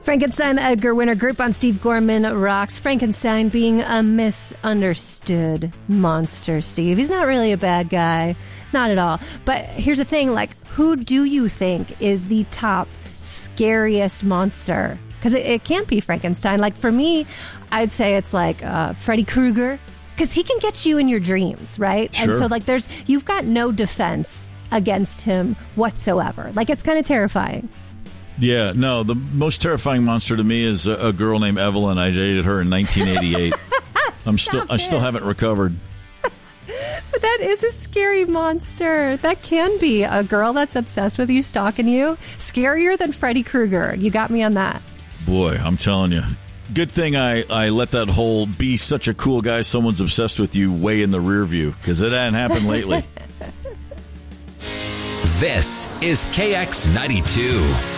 Frankenstein, the Edgar Winter Group on Steve Gorman Rocks. Frankenstein being a misunderstood monster, Steve. He's not really a bad guy. Not at all. But here's the thing, like, who do you think is the top scariest monster? Because it can't be Frankenstein. Like, for me, I'd say it's like Freddy Krueger. Because he can get you in your dreams, right? Sure. And so, like, you've got no defense against him whatsoever. Like, it's kind of terrifying. Yeah, no, the most terrifying monster to me is a girl named Evelyn. I dated her in 1988. I still haven't recovered. But that is a scary monster. That can be a girl that's obsessed with you, stalking you. Scarier than Freddy Krueger. You got me on that. Boy, I'm telling you. Good thing I let that whole be such a cool guy, someone's obsessed with you way in the rear view, because it hadn't happened lately. This is KX92.